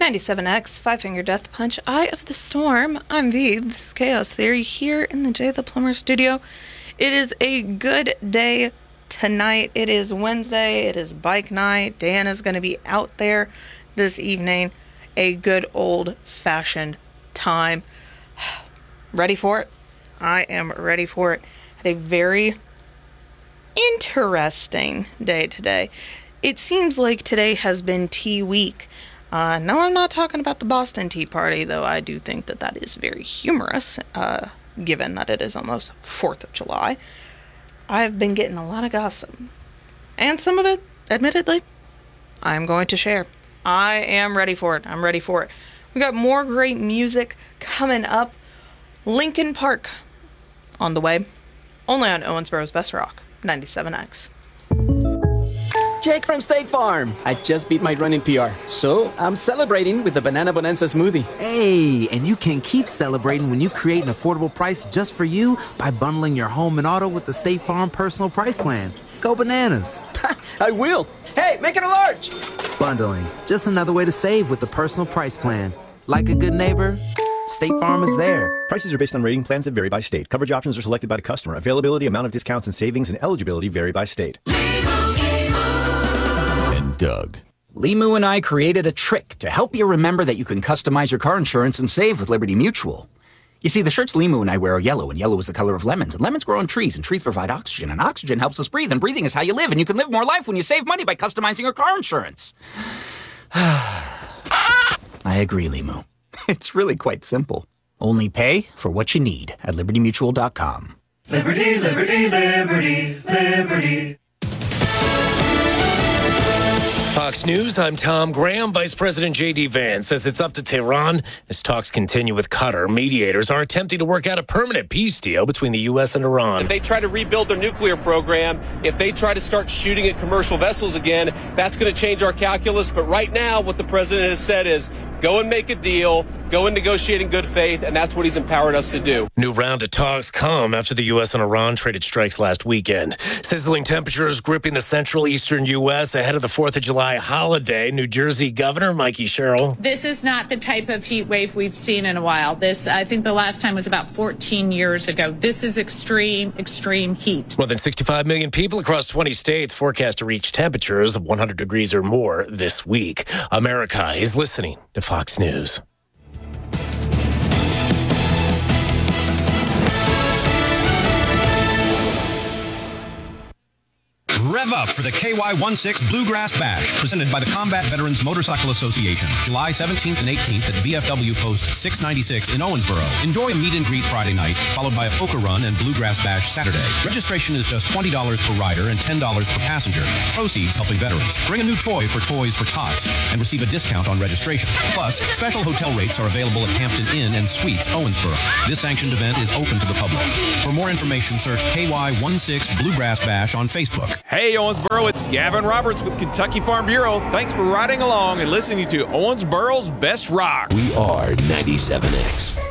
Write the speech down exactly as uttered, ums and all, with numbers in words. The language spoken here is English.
ninety-seven X, Five Finger Death Punch, Eye of the Storm. I'm V. This is Chaos Theory here in the Jay the Plumber studio. It is a good day tonight. It is Wednesday. It is bike night. Dan is going to be out there this evening. A good old-fashioned time. Ready for it? I am ready for it. Had a very interesting day today. It seems like today has been tea week. Uh, no, I'm not talking about the Boston Tea Party, though I do think that that is very humorous, uh, given that it is almost fourth of July. I've been getting a lot of gossip. And some of it, admittedly, I'm going to share. I am ready for it. I'm ready for it. We got more great music coming up. Linkin Park on the way. Only on Owensboro's Best Rock, ninety-seven X. Jake from State Farm. I just beat my running P R, so I'm celebrating with the Banana Bonanza smoothie. Hey, and you can keep celebrating when you create an affordable price just for you by bundling your home and auto with the State Farm Personal Price Plan. Go bananas. I will. Hey, make it a large. Bundling, just another way to save with the Personal Price Plan. Like a good neighbor, State Farm is there. Prices are based on rating plans that vary by state. Coverage options are selected by the customer. Availability, amount of discounts and savings, and eligibility vary by state. Doug. Limu and I created a trick to help you remember that you can customize your car insurance and save with Liberty Mutual. You see, the shirts Limu and I wear are yellow, and yellow is the color of lemons, and lemons grow on trees, and trees provide oxygen, and oxygen helps us breathe, and breathing is how you live, and you can live more life when you save money by customizing your car insurance. I agree, Limu. It's really quite simple. Only pay for what you need at liberty mutual dot com. Liberty, liberty, liberty, liberty. Fox News, I'm Tom Graham. Vice President J D. Vance says it's up to Tehran as talks continue with Qatar. Mediators are attempting to work out a permanent peace deal between the U S and Iran. If they try to rebuild their nuclear program, if they try to start shooting at commercial vessels again, that's going to change our calculus. But right now, what the president has said is go and make a deal, go and negotiate in good faith, and that's what he's empowered us to do. New round of talks come after the U S and Iran traded strikes last weekend. Sizzling temperatures gripping the central eastern U S ahead of the fourth of July holiday. New Jersey Governor Mikey Sherrill. This is not the type of heat wave we've seen in a while. This, I think the last time was about fourteen years ago. This is extreme, extreme heat. More than sixty-five million people across twenty states forecast to reach temperatures of one hundred degrees or more this week. America is listening to Fox News. Rev up for the K Y sixteen Bluegrass Bash, presented by the Combat Veterans Motorcycle Association, July seventeenth and eighteenth at V F W Post six ninety-six in Owensboro. Enjoy a meet and greet Friday night, followed by a poker run and Bluegrass Bash Saturday. Registration is just twenty dollars per rider and ten dollars per passenger. Proceeds helping veterans. Bring a new toy for Toys for Tots and receive a discount on registration. Plus, special hotel rates are available at Hampton Inn and Suites, Owensboro. This sanctioned event is open to the public. For more information, search K Y sixteen Bluegrass Bash on Facebook. Hey, Owensboro, it's Gavin Roberts with Kentucky Farm Bureau. Thanks for riding along and listening to Owensboro's Best Rock. We are ninety-seven X.